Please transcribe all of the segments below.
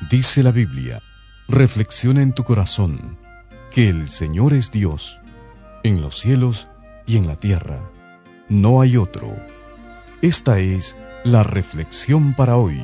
Dice la Biblia, reflexiona en tu corazón, que el Señor es Dios, en los cielos y en la tierra. No hay otro. Esta es la reflexión para hoy.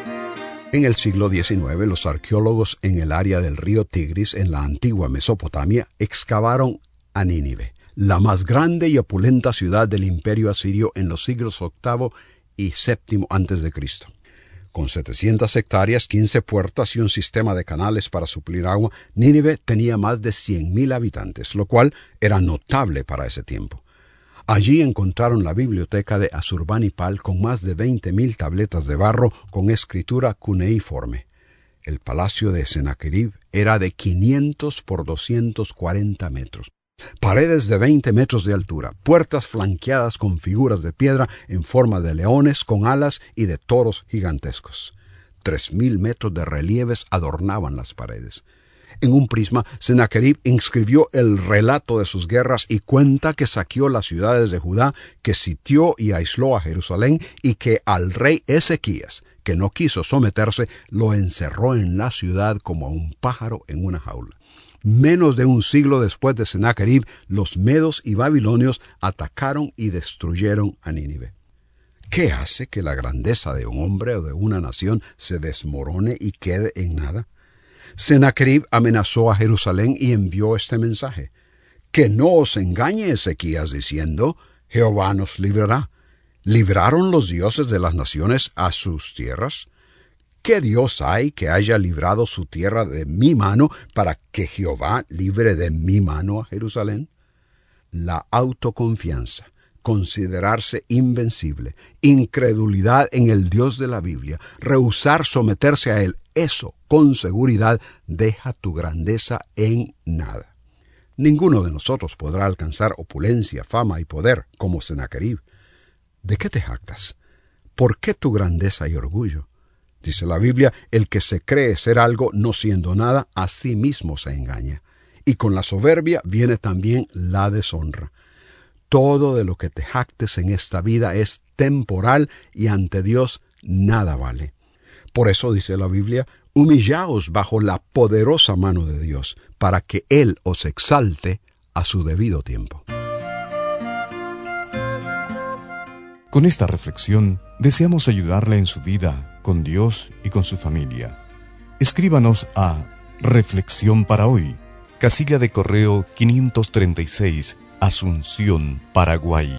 En el siglo XIX, los arqueólogos en el área del río Tigris, en la antigua Mesopotamia, excavaron a Nínive, la más grande y opulenta ciudad del imperio asirio en los siglos VIII y VII a.C. Con 700 hectáreas, 15 puertas y un sistema de canales para suplir agua, Nínive tenía más de 100.000 habitantes, lo cual era notable para ese tiempo. Allí encontraron la biblioteca de Asurbanipal con más de 20.000 tabletas de barro con escritura cuneiforme. El palacio de Sennacherib era de 500 por 240 metros. Paredes de 20 metros de altura, puertas flanqueadas con figuras de piedra en forma de leones con alas y de toros gigantescos. 3.000 metros de relieves adornaban las paredes. En un prisma, Sennacherib inscribió el relato de sus guerras y cuenta que saqueó las ciudades de Judá, que sitió y aisló a Jerusalén y que al rey Ezequías, que no quiso someterse, lo encerró en la ciudad como a un pájaro en una jaula. Menos de un siglo después de Sennacherib, los medos y babilonios atacaron y destruyeron a Nínive. ¿Qué hace que la grandeza de un hombre o de una nación se desmorone y quede en nada? Sennacherib amenazó a Jerusalén y envió este mensaje: que no os engañe Ezequías diciendo, Jehová nos librará. ¿Libraron los dioses de las naciones a sus tierras? ¿Qué Dios hay que haya librado su tierra de mi mano para que Jehová libre de mi mano a Jerusalén? La autoconfianza, considerarse invencible, incredulidad en el Dios de la Biblia, rehusar someterse a Él, eso, con seguridad, deja tu grandeza en nada. Ninguno de nosotros podrá alcanzar opulencia, fama y poder como Sennacherib. ¿De qué te jactas? ¿Por qué tu grandeza y orgullo? Dice la Biblia, el que se cree ser algo no siendo nada, a sí mismo se engaña. Y con la soberbia viene también la deshonra. Todo de lo que te jactes en esta vida es temporal y ante Dios nada vale. Por eso dice la Biblia, humillaos bajo la poderosa mano de Dios, para que Él os exalte a su debido tiempo. Con esta reflexión, deseamos ayudarle en su vida, con Dios y con su familia. Escríbanos a Reflexión para Hoy, casilla de correo 536, Asunción, Paraguay